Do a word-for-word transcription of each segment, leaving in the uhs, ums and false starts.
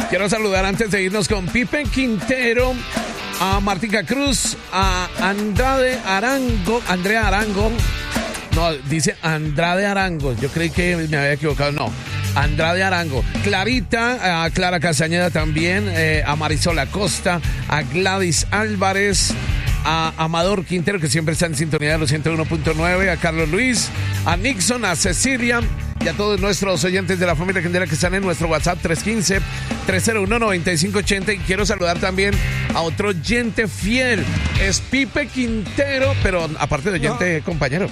Quiero saludar antes de irnos con Pipe Quintero, a Martica Cruz, a Andrade Arango, Andrea Arango. No, dice Andrade Arango. Yo creí que me había equivocado. No, Andrade Arango. Clarita, a Clara Castañeda también, eh, a Marisol Acosta, a Gladys Álvarez, a Amador Quintero, que siempre está en sintonía de los ciento uno punto nueve, a Carlos Luis, a Nixon, a Cecilia y a todos nuestros oyentes de la familia Candela que están en nuestro WhatsApp tres uno cinco, tres cero uno, nueve cinco ocho cero. Y quiero saludar también a otro oyente fiel, es Pipe Quintero, pero aparte de oyente, no. compañero.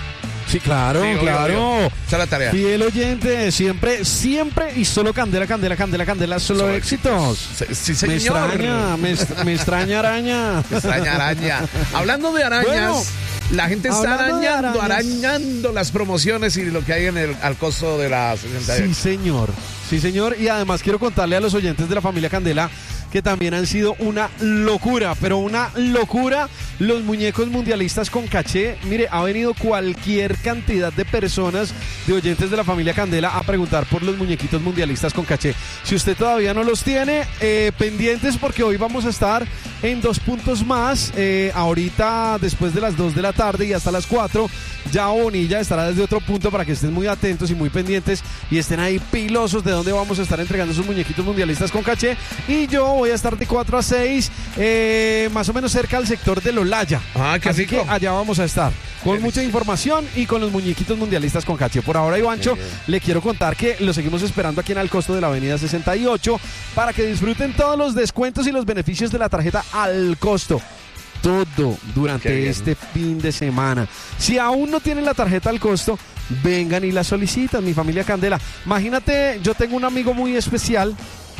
Sí, claro, sí, claro. Obvio. Esa es la tarea. Fiel oyente, siempre, siempre y solo Candela, Candela, Candela, Candela, solo, solo éxitos. Sí, sí, señor. Me extraña, me, me extraña araña. Me extraña araña. Hablando de arañas, bueno, la gente está arañando, arañando las promociones y lo que hay en el al costo de la sesenta y ocho. Sí, señor. Sí, señor. Y además quiero contarle a los oyentes de la familia Candela que también han sido una locura, pero una locura los muñecos mundialistas con caché. Mire, ha venido cualquier cantidad de personas, de oyentes de la familia Candela, a preguntar por los muñequitos mundialistas con caché. Si usted todavía no los tiene, eh, pendientes, porque hoy vamos a estar en dos puntos más. Eh, ahorita, después de las dos de la tarde y hasta las cuatro, ya Bonilla estará desde otro punto para que estén muy atentos y muy pendientes y estén ahí pilosos de dónde vamos a estar entregando esos muñequitos mundialistas con caché. Y yo voy a estar de cuatro a seis, eh, más o menos cerca al sector de Lolaya. Ah, qué Así rico. que allá vamos a estar con mucha información y con los muñequitos mundialistas con caché. Por ahora, Ivancho, le quiero contar que lo seguimos esperando aquí en Al Costo de la Avenida sesenta y ocho para que disfruten todos los descuentos y los beneficios de la tarjeta Al Costo. Todo durante este fin de semana. Si aún no tienen la tarjeta Al Costo, vengan y la solicitan, mi familia Candela. Imagínate, yo tengo un amigo muy especial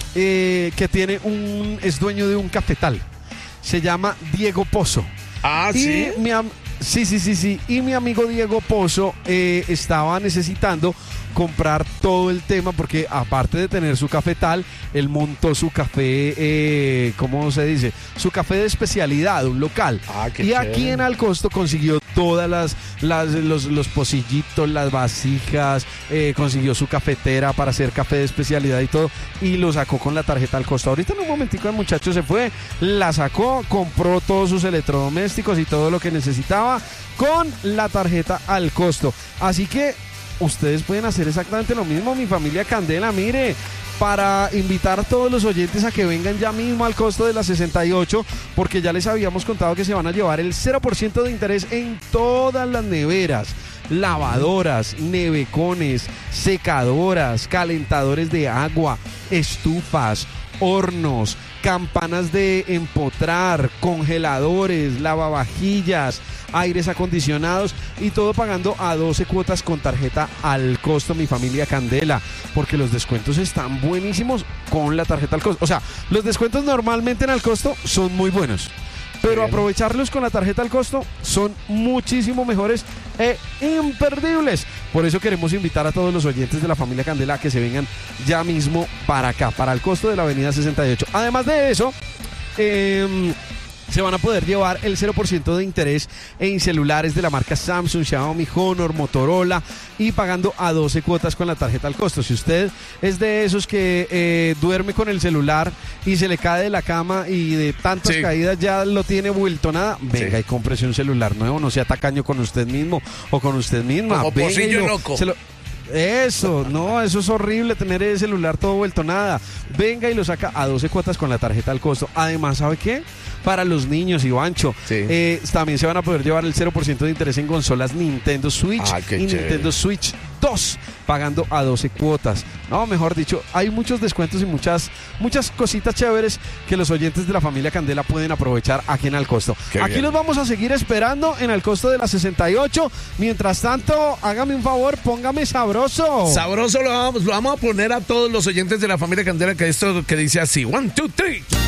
eh, que tiene un es dueño de un cafetal. Se llama Diego Pozo. Ah, y sí. Mi am- sí, sí, sí, sí. Y mi amigo Diego Pozo eh, estaba necesitando comprar todo el tema porque aparte de tener su cafetal, él montó su café, eh, ¿cómo se dice? Su café de especialidad, un local. Ah, qué y chévere. Aquí en Al Costo consiguió todas las, las los, los pocillitos, las vasijas, eh, consiguió su cafetera para hacer café de especialidad y todo, y lo sacó con la tarjeta Al Costo. Ahorita en un momentico el muchacho se fue, la sacó, compró todos sus electrodomésticos y todo lo que necesitaba con la tarjeta Al Costo. Así que ustedes pueden hacer exactamente lo mismo, mi familia Candela, mire, para invitar a todos los oyentes a que vengan ya mismo al Costo de la sesenta y ocho, porque ya les habíamos contado que se van a llevar el cero por ciento de interés en todas las neveras, lavadoras, nevecones, secadoras, calentadores de agua, estufas, hornos, campanas de empotrar, congeladores, lavavajillas, aires acondicionados y todo pagando a doce cuotas con tarjeta Al Costo, mi familia Candela, porque los descuentos están buenísimos con la tarjeta Al Costo. O sea, los descuentos normalmente en Al Costo son muy buenos, pero aprovecharlos con la tarjeta Al Costo son muchísimo mejores e imperdibles. Por eso queremos invitar a todos los oyentes de la familia Candela a que se vengan ya mismo para acá, para el Costo de la Avenida sesenta y ocho. Además de eso, eh, se van a poder llevar el cero por ciento de interés en celulares de la marca Samsung, Xiaomi, Honor, Motorola y pagando a doce cuotas con la tarjeta Al Costo. Si usted es de esos que eh, duerme con el celular y se le cae de la cama y de tantas sí. caídas ya lo tiene vuelto nada, venga sí. y cómprese un celular nuevo, no sea tacaño con usted mismo o con usted misma. Como pocillo loco. Se lo, Eso, no, eso es horrible tener el celular todo vuelto nada. Venga y lo saca a doce cuotas con la tarjeta Al Costo. Además, ¿sabe qué? Para los niños, Ivancho, sí. eh, también se van a poder llevar el cero por ciento de interés en consolas Nintendo Switch ah, y chévere. Nintendo Switch dos, pagando a doce cuotas. No, mejor dicho, hay muchos descuentos y muchas muchas cositas chéveres que los oyentes de la familia Candela pueden aprovechar aquí en Al Costo. Qué aquí bien. Los vamos a seguir esperando en Al Costo de la sesenta y ocho. Mientras tanto, hágame un favor, póngame sabroso. Sabroso lo vamos, lo vamos a poner a todos los oyentes de la familia Candela, que esto que dice así, one, two, three.